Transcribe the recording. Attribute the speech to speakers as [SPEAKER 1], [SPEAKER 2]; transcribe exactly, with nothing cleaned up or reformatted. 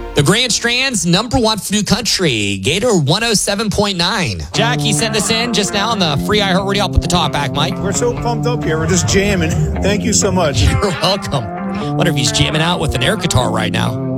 [SPEAKER 1] The Grand Strand's number one for New Country, Gator one oh seven point nine. Jackie sent this in just now on the free iHeartRadio. I'll put the talk back, Mike.
[SPEAKER 2] We're so pumped up here. We're just jamming. Thank you so much.
[SPEAKER 1] You're welcome. Wonder if he's jamming out with an air guitar right now.